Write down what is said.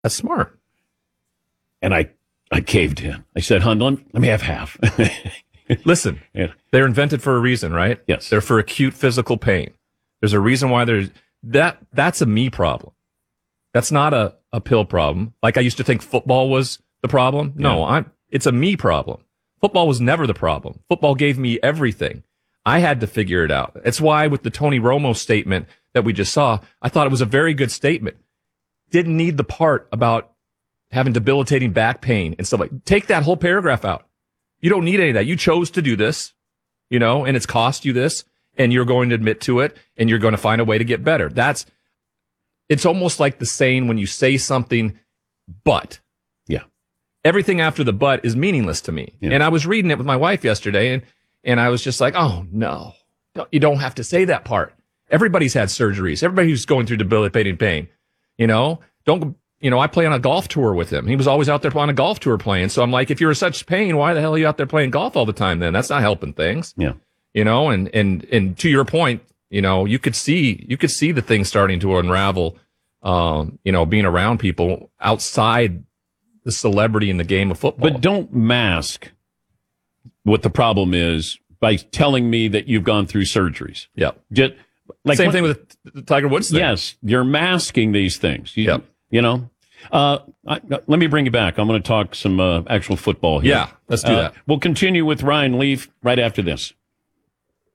That's smart. And I caved in. I said, hon, let me have half. Listen, they're invented for a reason, right? Yes. They're for acute physical pain. There's a reason why that's a me problem. That's not a pill problem. Like I used to think football was the problem. No, it's a me problem. Football was never the problem. Football gave me everything. I had to figure it out. It's why with the Tony Romo statement that we just saw, I thought it was a very good statement. Didn't need the part about having debilitating back pain and stuff like. Take that whole paragraph out. You don't need any of that. You chose to do this, and it's cost you this, and you're going to admit to it, and you're going to find a way to get better. It's almost like the saying when you say something, but. Yeah. Everything after the but is meaningless to me. Yeah. And I was reading it with my wife yesterday, and I was just like, oh, no. You don't have to say that part. Everybody's had surgeries. Everybody who's going through debilitating pain, I play on a golf tour with him. He was always out there on a golf tour playing. So I'm like, if you're in such pain, why the hell are you out there playing golf all the time then? That's not helping things. Yeah. And to your point, you could see the thing starting to unravel, being around people outside the celebrity in the game of football. But don't mask what the problem is by telling me that you've gone through surgeries. Yeah. Same thing with the Tiger Woods thing. Yes. You're masking these things. Let me bring you back. I'm going to talk some actual football here. Yeah, let's do that. We'll continue with Ryan Leaf right after this.